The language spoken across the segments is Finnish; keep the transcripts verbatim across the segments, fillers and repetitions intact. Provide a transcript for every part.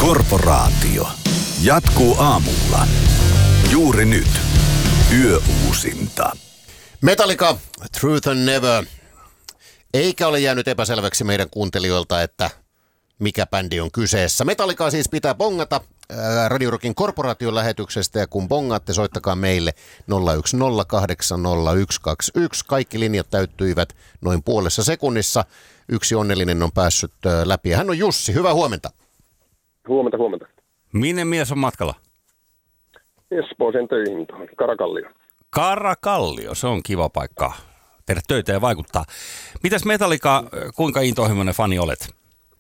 Korporaatio jatkuu aamulla. Juuri nyt. Yöuusinta. Metallica, Truth and Never. Eikä ole jäänyt epäselväksi meidän kuuntelijoilta, että mikä bändi on kyseessä. Metallicaa siis pitää bongata Radio Rockin Korporaation lähetyksestä, ja kun bongaatte, soittakaa meille nolla yksi nolla kahdeksan nolla yksi kaksi yksi. Kaikki linjat täyttyivät noin puolessa sekunnissa. Yksi onnellinen on päässyt läpi. Hän on Jussi. Hyvää huomenta. Huomenta, huomenta. Minne mies on matkalla? Espooseen töihin tuohon, Karakallio. Karakallio, se on kiva paikka. Tehdä töitä ja vaikuttaa. Mitäs Metallica, kuinka intohimoinen fani olet?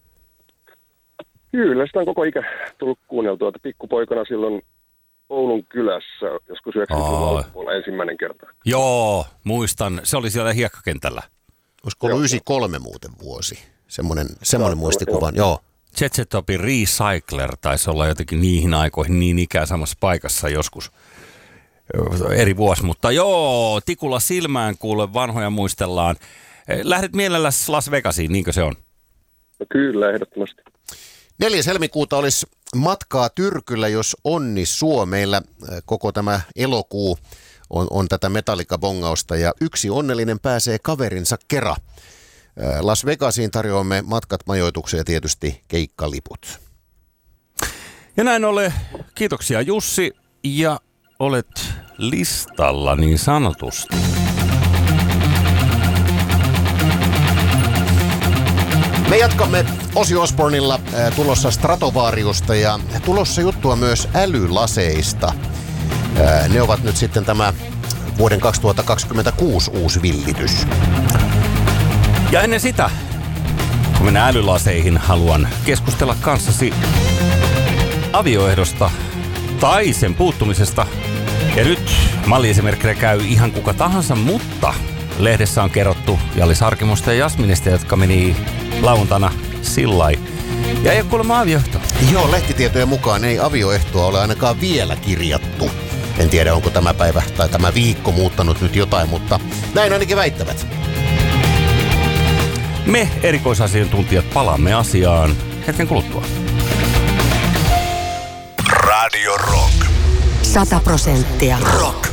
Kyllä, sitä on koko ikä tullut kuunneltua, että pikkupoikana silloin Oulun kylässä, joskus yhdeksänkymmentäluvun alkupuolella ensimmäinen kerta. Joo, muistan. Se oli siellä hiekkakentällä. Olisiko ollut yhdeksänkymmentäkolme muuten vuosi? Semmoinen, semmoinen muistikuva. Joo. joo. Jet Set Topin Recycler taisi olla jotenkin niihin aikoihin niin ikään samassa paikassa joskus eri vuosi. Mutta joo, tikulla silmään kuule, vanhoja muistellaan. Lähdet mielelläsi Las Vegasiin, niinkö se on? No kyllä, ehdottomasti. neljäs helmikuuta olisi matkaa Tyrkyllä, jos onni suo. Meillä koko tämä elokuu on, on tätä Metallica-bongausta, ja yksi onnellinen pääsee kaverinsa kera. Las Vegasiin tarjoamme matkat, majoituksia ja tietysti keikkaliput. Ja näin ole. Kiitoksia Jussi, ja olet listalla niin sanotusti. Me jatkamme Ozzy Osbournella äh, tulossa Stratovariusta ja tulossa juttua myös älylaseista. Äh, ne ovat nyt sitten tämä vuoden kaksituhattakaksikymmentäkuusi uusi villitys. Ja ennen sitä, kun mennään älylaseihin, haluan keskustella kanssasi avioehdosta tai sen puuttumisesta. Ja nyt malliesimerkkinä käy ihan kuka tahansa, mutta lehdessä on kerrottu Jallis Harkimosta ja Jasminista, jotka meni lauantaina sillai. Ja ei ole kuulemma avioehtoa. Joo, lehtitietojen mukaan ei avioehtoa ole ainakaan vielä kirjattu. En tiedä, onko tämä päivä tai tämä viikko muuttanut nyt jotain, mutta näin ainakin väittävät. Me erikoisasiantuntijat palaamme asiaan hetken kuluttua. Radio Rock. Sata prosenttia rock.